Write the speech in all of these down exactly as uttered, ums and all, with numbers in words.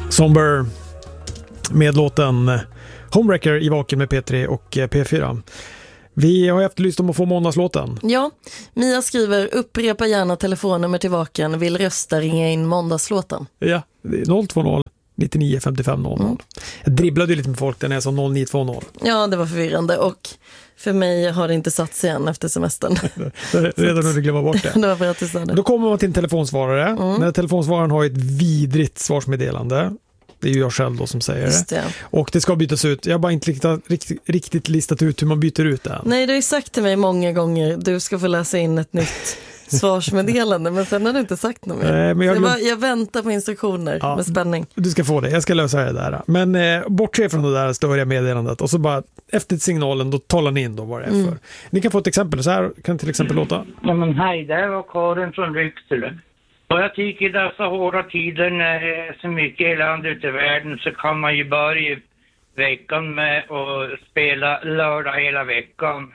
Somber med låten Homewrecker i Vaken med P tre och P fyra. Vi har efterlyst om att få måndagslåten. Ja, Mia skriver: upprepa gärna telefonnummer till Vaken, vill rösta, ringa in måndagslåten. Ja, noll två noll nittionio femtiofem noll noll. Mm. Jag dribblade ju lite med folk där när jag sa noll nio två noll. Ja, det var förvirrande och för mig har det inte satt sig än efter semestern. Redan när du glömmer bort det. Det var för att du sa det. Då kommer man till en telefonsvarare. Mm. När telefonsvararen har ett vidrigt svarsmeddelande. Det är ju jag själv då som säger det. det. Och det ska bytas ut. Jag har bara inte riktigt, riktigt, riktigt listat ut hur man byter ut det. Nej, du har ju sagt till mig många gånger du ska få läsa in ett nytt svarsmeddelande, men sen har du inte sagt något mer. Nej, men jag, glöm... bara, jag väntar på instruktioner ja, med spänning. Du ska få det, jag ska lösa det där. Men eh, bortse från det där störiga meddelandet och så bara efter signalen då talar ni in då vad det är mm. för. Ni kan få ett exempel, så här kan till exempel låta. Ja, men hej, det var Karin från Ryksele. Och jag tycker i dessa hårda tider när det är så mycket elände ute i världen så kan man ju börja veckan med att spela lördag hela veckan.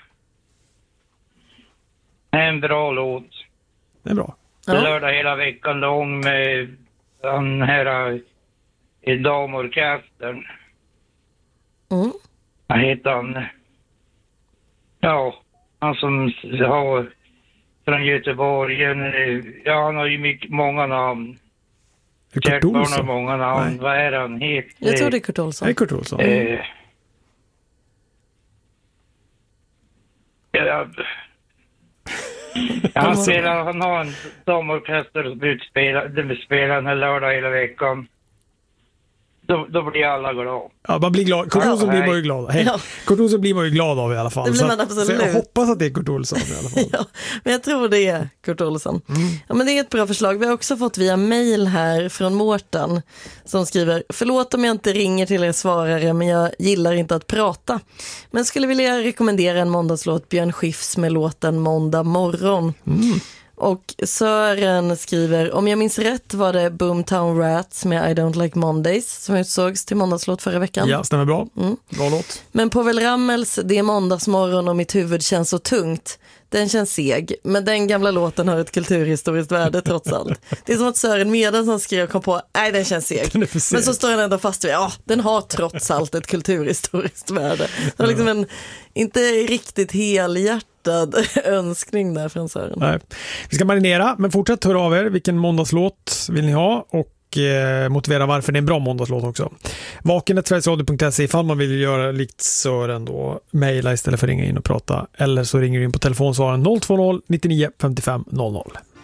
En bra låt. Det är bra. Ja. Lördag hela veckan lång med den här i damorkestern. Mm. Vad heter han? Ja, han som har från Göteborg. Ja, han har ju mycket, många namn. Kurt Olsson har många namn. Nej. Vad är han? Het? Jag tror det är Kurt Olsson. Det är Kurt Olsson. Eh, ja, han, spelar, han har en damorkester och spelar, spelar den här lördag hela veckan. Då, då blir alla glada. Ja, man blir glad. Kurt Olsson ja, blir man ju glad. Hej. Ja. Kurt Olsson blir man ju glad av i alla fall. Det blir man absolut. Så jag hoppas att det är Kurt Olsson i alla fall. Ja, men jag tror det är Kurt Olsson. Mm. Ja, men det är ett bra förslag. Vi har också fått via mail här från Mårten som skriver: förlåt om jag inte ringer till er svarare, men jag gillar inte att prata. Men skulle vilja rekommendera en måndagslåt, Björn Skifs med låten Måndag morgon. Mm. Och Sören skriver: om jag minns rätt var det Boomtown Rats med I Don't Like Mondays som utsågs till måndagslåt förra veckan. Ja, stämmer bra. Mm. Bra låt. Men Povel Ramels Det är måndagsmorgon och mitt huvud känns så tungt. Den känns seg, men den gamla låten har ett kulturhistoriskt värde trots allt. Det är som att Sören medan som skrev kom på, nej den känns seg. Den men så står han ändå fast vid, ja den har trots allt ett kulturhistoriskt värde. Det var liksom en inte riktigt helhjärtad önskning där från Sören. Nej. Vi ska marinera, men fortsätt höra av er. Vilken måndagslåt vill ni ha? Och eh, motivera varför det är en bra måndagslåt också. vaken snabel-a sverigesradio punkt se ifall man vill göra likt Sören då. Mejla istället för att ringa in och prata. Eller så ringer du in på telefonsvaren noll två noll nittionio femtiofem noll noll.